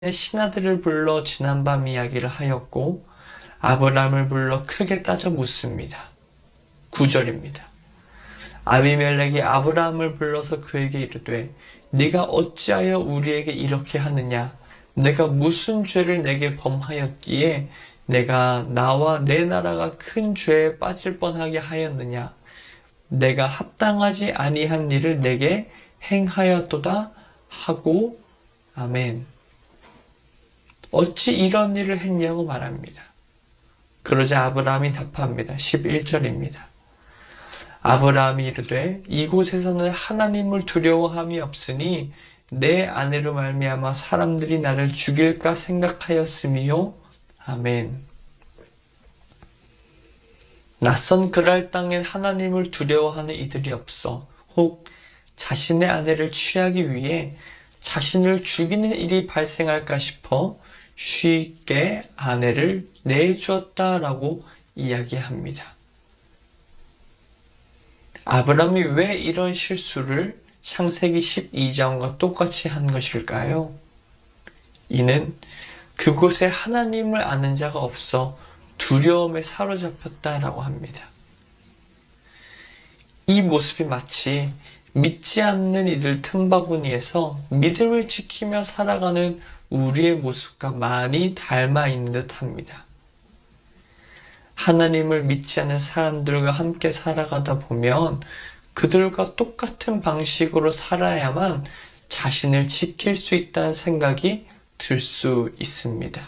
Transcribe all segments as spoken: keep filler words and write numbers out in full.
신하들을 불러 지난밤 이야기를 하였고 아브라함을 불러 크게 따져 묻습니다. 구 절입니다. 아비멜렉이 아브라함을 불러서 그에게 이르되 네가 어찌하여 우리에게 이렇게 하느냐? 내가 무슨 죄를 내게 범하였기에 내가 나와 내 나라가 큰 죄에 빠질 뻔하게 하였느냐? 내가 합당하지 아니한 일을 내게 행하였도다 하고 아멘. 어찌 이런 일을 했냐고 말합니다. 그러자 아브라함이 답합니다. 십일 절입니다. 아브라함이 이르되 이곳에서는 하나님을 두려워함이 없으니 내 아내로 말미암아 사람들이 나를 죽일까 생각하였음이요. 아멘. 낯선 그랄 땅엔 하나님을 두려워하는 이들이 없어 혹 자신의 아내를 취하기 위해 자신을 죽이는 일이 발생할까 싶어 쉽게 아내를 내주었다라고 이야기합니다. 아브라함이 왜 이런 실수를 창세기 십이 장과 똑같이 한 것일까요? 이는 그곳에 하나님을 아는 자가 없어 두려움에 사로잡혔다라고 합니다. 이 모습이 마치 믿지 않는 이들 틈바구니에서 믿음을 지키며 살아가는 우리의 모습과 많이 닮아 있는 듯 합니다. 하나님을 믿지 않는 사람들과 함께 살아가다 보면 그들과 똑같은 방식으로 살아야만 자신을 지킬 수 있다는 생각이 들 수 있습니다.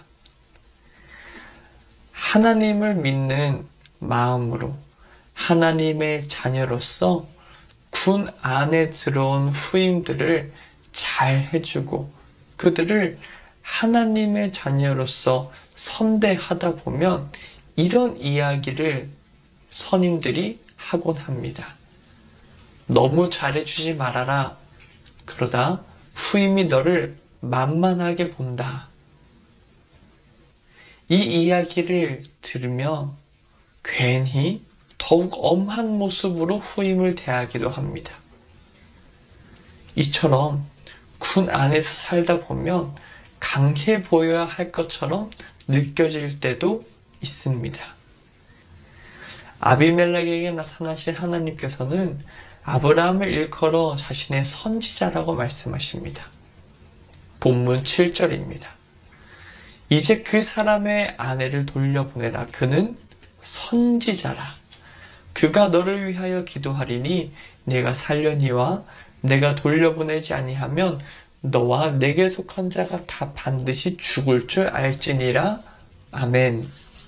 하나님을 믿는 마음으로 하나님의 자녀로서 군 안에 들어온 후임들을 잘 해주고 그들을 하나님의 자녀로서 선대하다 보면 이런 이야기를 선임들이 하곤 합니다. 너무 잘해주지 말아라. 그러다 후임이 너를 만만하게 본다. 이 이야기를 들으며 괜히 더욱 엄한 모습으로 후임을 대하기도 합니다. 이처럼 군 안에서 살다 보면 강해 보여야 할 것처럼 느껴질 때도 있습니다. 아비멜렉에게 나타나신 하나님께서는 아브라함을 일컬어 자신의 선지자라고 말씀하십니다. 본문 칠 절입니다. 이제 그 사람의 아내를 돌려보내라. 그는 선지자라. 그가 너를 위하여 기도하리니 내가 살려니와 내가 돌려보내지 아니하면 너와 내게 속한 자가 다 반드시 죽을 줄 알지니라. 아멘.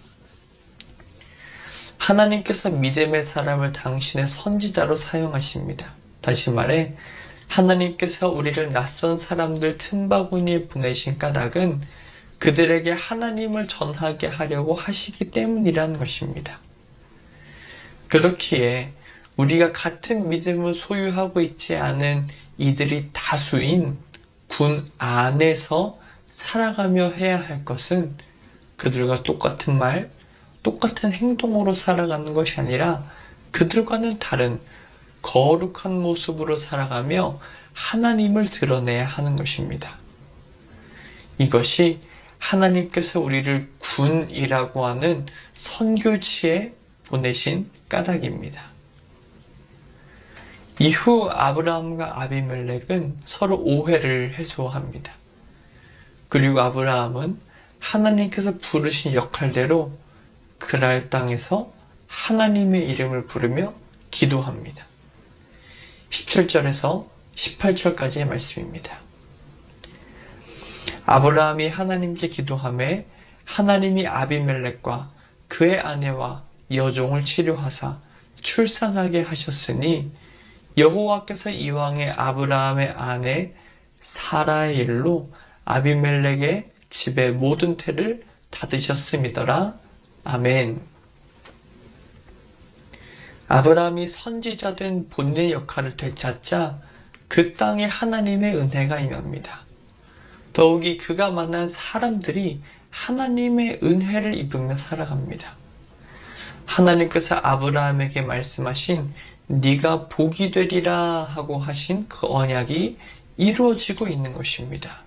하나님께서 믿음의 사람을 당신의 선지자로 사용하십니다. 다시 말해 하나님께서 우리를 낯선 사람들 틈바구니에 보내신 까닭은 그들에게 하나님을 전하게 하려고 하시기 때문이라는 것입니다. 그렇기에 우리가 같은 믿음을 소유하고 있지 않은 이들이 다수인 군 안에서 살아가며 해야 할 것은 그들과 똑같은 말, 똑같은 행동으로 살아가는 것이 아니라 그들과는 다른 거룩한 모습으로 살아가며 하나님을 드러내야 하는 것입니다. 이것이 하나님께서 우리를 군이라고 하는 선교지에 보내신 까닭입니다. 이후 아브라함과 아비멜렉은 서로 오해를 해소합니다. 그리고 아브라함은 하나님께서 부르신 역할대로 그랄 땅에서 하나님의 이름을 부르며 기도합니다. 십칠 절에서 십팔 절까지의 말씀입니다. 아브라함이 하나님께 기도하매 하나님이 아비멜렉과 그의 아내와 여종을 치료하사 출산하게 하셨으니 여호와께서 이왕에 아브라함의 아내 사라의 일로 아비멜렉의 집의 모든 태를 닫으셨음이더라. 아멘. 아브라함이 선지자된 본인의 역할을 되찾자 그 땅에 하나님의 은혜가 임합니다. 더욱이 그가 만난 사람들이 하나님의 은혜를 입으며 살아갑니다. 하나님께서 아브라함에게 말씀하신 네가 복이 되리라 하고 하신 그 언약이 이루어지고 있는 것입니다.